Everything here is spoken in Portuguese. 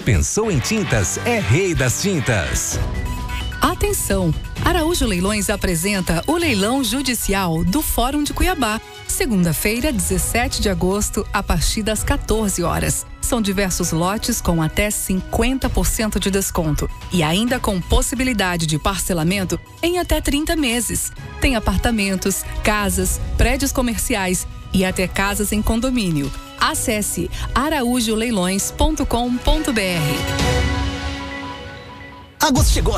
Pensou em tintas? É Rei das Tintas. Atenção! Araújo Leilões apresenta o leilão judicial do Fórum de Cuiabá. Segunda-feira, 17 de agosto, a partir das 14 horas. São diversos lotes com até 50% de desconto e ainda com possibilidade de parcelamento em até 30 meses. Tem apartamentos, casas, prédios comerciais e até casas em condomínio. Acesse araújoleilões.com.br. Agosto chegou,